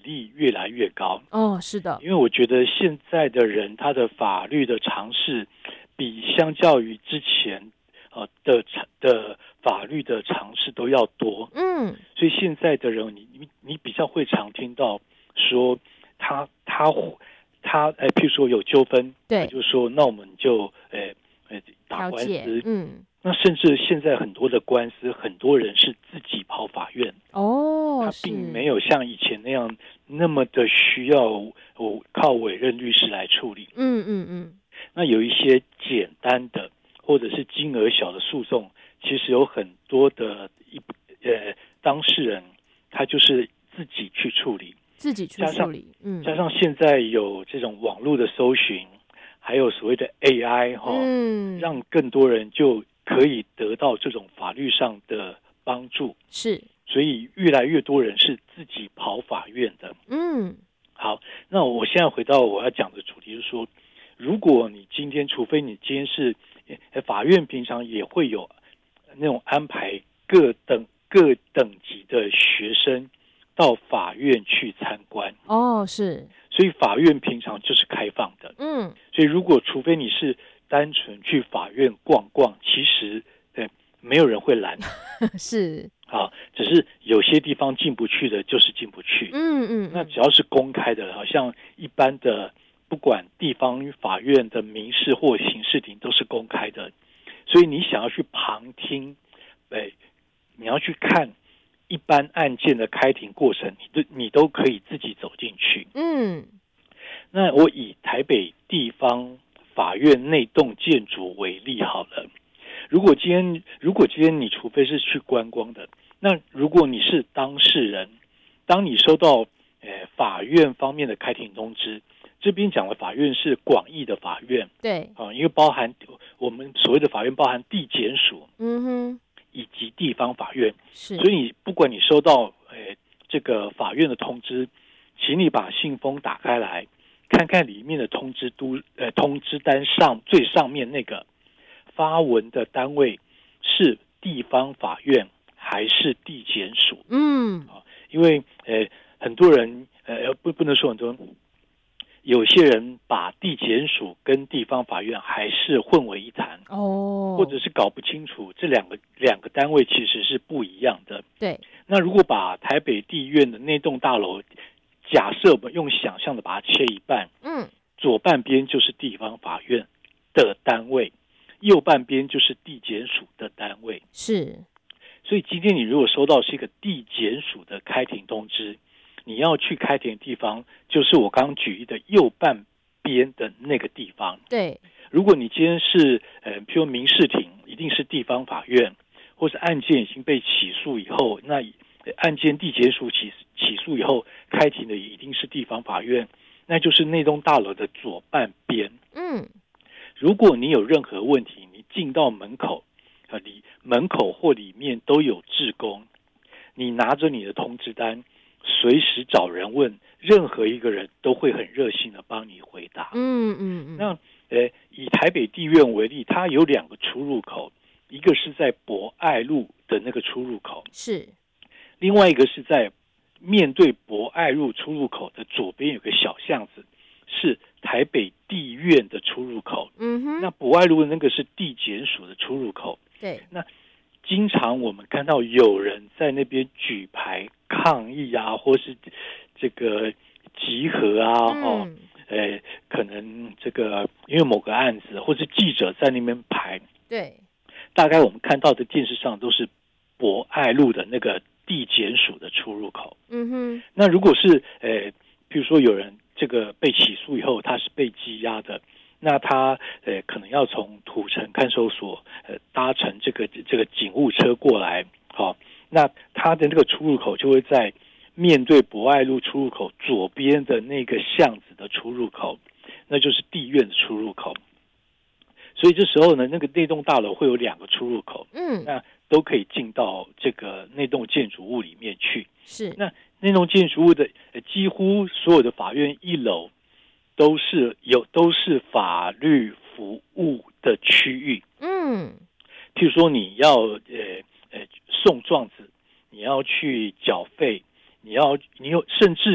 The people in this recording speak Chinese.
例越来越高。 哦，是的， 因为我觉得现在的人他的法律的常识比相较于之前的法律的常识都要多。所以现在的人你比较会常听到说譬如说有纠纷，他就说那我们就打官司。那甚至现在很多的官司，很多人是自己跑法院。他并没有像以前那样那么的需要靠委任律师来处理。那有一些简单的或者是金额小的诉讼，其实有很多的当事人他就是自己去处理。加上现在有这种网络的搜寻，还有所谓的 AI 让更多人就可以得到这种法律上的帮助。所以越来越多人是自己跑法院的。好，那我现在回到我要讲的主题，就是说，如果你除非你今天是法院，平常也会有那种安排各等级的学生到法院去参观。所以法院平常就是开放的。所以除非你是单纯去法院逛逛，其实没有人会拦。只是有些地方进不去的就是进不去。那只要是公开的，好像一般的不管地方法院的民事或刑事庭都是公开的。所以你想要去旁听，你要去看一般案件的开庭过程，你都可以自己走进去。那我以台北地方法院内栋建筑为例好了。如果今天你除非是去观光的，那如果你是当事人，当你收到法院方面的开庭通知，这边讲的法院是广义的法院。因为包含我们所谓的法院包含地检署以及地方法院。所以不管你收到这个法院的通知，请你把信封打开来看看里面的通知单最上面那个发文的单位是地方法院还是地检署。因为很多人不能说很多人，有些人把地检署跟地方法院还是混为一谈。或者是搞不清楚这两个单位其实是不一样的。那如果把台北地院的那栋大楼，假设我们用想象的把它切一半，左半边就是地方法院的单位，右半边就是地检署的单位。所以今天你如果收到是一个地检署的开庭通知，你要去开庭的地方就是我刚刚举例的右半边的那个地方。如果你今天是譬如民事庭，一定是地方法院，或是案件已经被起诉以后，那案件地检署起诉以后开庭的一定是地方法院，那就是那栋大楼的左半边。如果你有任何问题，你进到门口或里面都有志工，你拿着你的通知单随时找人问，任何一个人都会很热心的帮你回答。那以台北地院为例，它有2个出入口，一个是在博爱路的那个出入口，另外一个是在面对博爱路出入口的左边有个小巷子，是台北地院的出入口。那博爱路的那个是地检署的出入口。那经常我们看到有人在那边举牌抗议啊，或是这个集合啊，可能这个因为某个案子，或是记者在那边排。大概我们看到的电视上都是博爱路的那个地检署的出入口。那如果是比如说有人这个被起诉以后他是被羁押的，那他可能要从土城看守所搭乘这个警务车过来。那他的那个出入口就会在面对博爱路出入口左边的那个巷子的出入口，那就是地院的出入口。所以这时候呢，那栋大楼会有2个出入口，那都可以进到这个那栋建筑物里面去。那栋建筑物的几乎所有的法院1楼都是法律服务的区域。譬如说你要送状子，你要去缴费，甚至